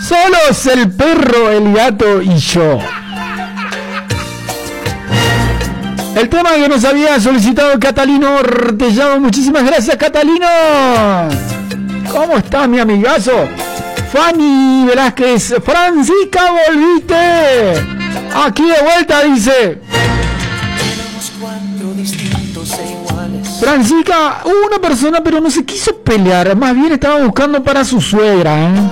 Solos el perro, el gato y yo. El tema que nos había solicitado Catalino Ortellado. Muchísimas gracias, Catalino. ¿Cómo estás, mi amigazo? Fanny Velázquez. Francisca, volviste. Aquí de vuelta, dice. Francisca, hubo una persona pero no se quiso pelear. Más bien estaba buscando para su suegra, ¿eh?